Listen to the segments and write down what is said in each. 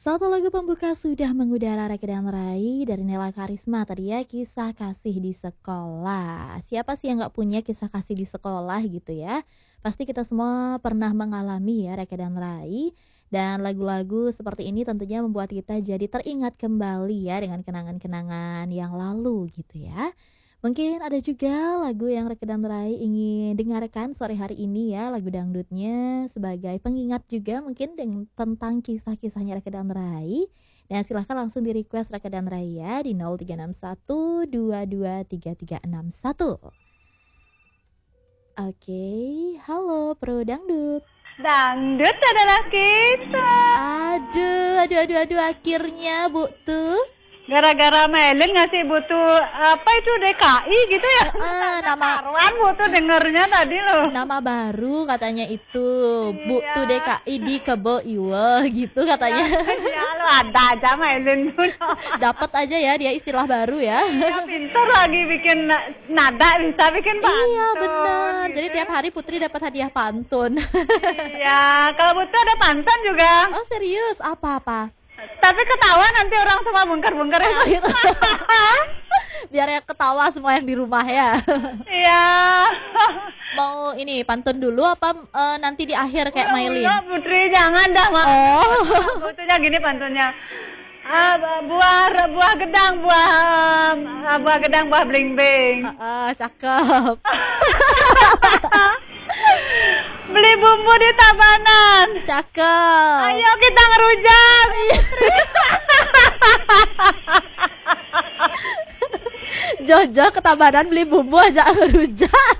Satu lagu pembuka sudah mengudara Reke dan Rai dari Nela Karisma tadi ya, kisah kasih di sekolah. Siapa sih yang nggak punya kisah kasih di sekolah gitu ya? Pasti kita semua pernah mengalami ya Reke dan Rai. Dan lagu-lagu seperti ini tentunya membuat kita jadi teringat kembali ya dengan kenangan-kenangan yang lalu gitu ya. Mungkin ada juga lagu yang Reke dan Rai ingin dengarkan sore hari ini ya, lagu dangdutnya sebagai pengingat juga mungkin tentang kisah-kisahnya Reke dan Rai. Dan silahkan langsung di request Reke dan Rai ya di 0361223361. Oke, halo Pro Dangdut. Dangdut adalah kita. Aduh, akhirnya Bu tuh. Gara-gara Melin ngasih butuh apa itu DKI gitu ya? Nama Karuan butuh dengernya tadi loh. Nama baru katanya itu Bu Iya. tuh DKI di Kebo Iwe gitu katanya. Ya lo ada aja Melin tuh. Dapat aja ya dia istilah baru ya. Iya pintar lagi bikin nada, bisa bikin pantun. Iya benar. gitu. Jadi tiap hari Putri dapat hadiah pantun. Iya, kalau butuh ada pantun juga. Oh serius? Apa? Tapi ketawa nanti orang semua bungkar-bungkar ya. Gitu. Biar ya ketawa semua yang di rumah ya. Iya. Mau ini pantun dulu apa nanti di akhir kayak Mailin? Enggak, Putri jangan dah. Oh. Pantunnya gini pantunnya. Buah gedang, buah bling-bling. Cakep. Beli bumbu di Tabanan. Cakep. Ayo kita ngerujak. Jojo ke Tabanan beli bumbu aja ngerujak.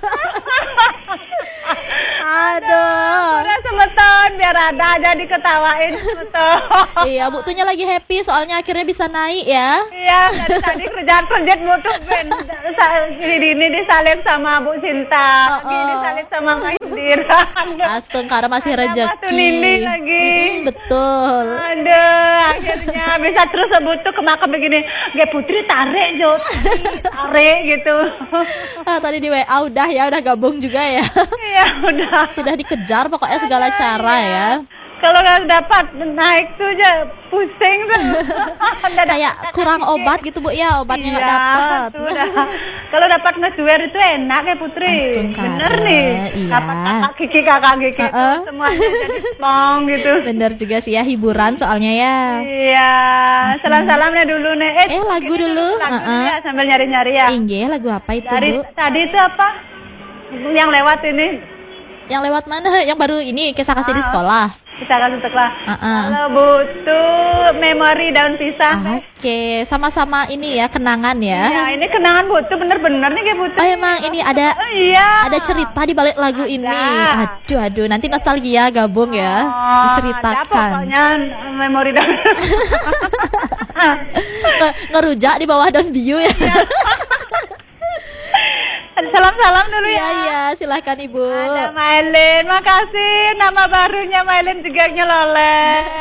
Aduh. Udah semeton biar ada aja diketawain semeton. Iya, Bu tuhnya lagi happy soalnya akhirnya bisa naik ya. Iya, dari tadi kerjaan kerja butuh Ben. Ini disalib sama Bu Sinta, lagi disalib sama Mbak Indira. Astung karena masih Ada rezeki. Batu Nini lagi. Betul. Aduh, akhirnya bisa terus sebutuh ke makam begini. Gak Putri tarik Jo, tarik gitu. Tadi di WA udah gabung juga ya. Iya udah. Sudah dikejar pokoknya segala cara ya. Kalau nggak dapat naik tuh aja pusing tuh. Kayak kurang obat gitu Bu ya, obatnya nggak dapet. Kalau dapat ngesuer itu enak ya Putri. Bener nih. Iya. Kakak Kiki tuh semuanya jadi plong gitu. Bener juga sih ya, hiburan soalnya ya. Iya, salam-salamnya dulu nih. Lagu dulu. Lagu dulu ya, sambil nyari-nyari ya. Inggih, lagu apa itu Bu? Tadi itu apa? Yang lewat ini. Yang lewat mana? Yang baru ini kisah kasih di sekolah. Kita kasih sekolah. Kalau butuh memori daun pisang. Oke, sama-sama ini ya kenangan ya. Iya, ini kenangan butuh bener-bener nih kayak butuh. Oh emang ini ada ada cerita di balik lagu ini. Aduh, nanti nostalgia gabung ya, diceritakan. Ada pokoknya memori daun. Ngerujak di bawah daun biu ya. Salam-salam dulu ya. Iya, silahkan Ibu. Ada Mailin, makasih. Nama barunya Mailin juga nyeloleh.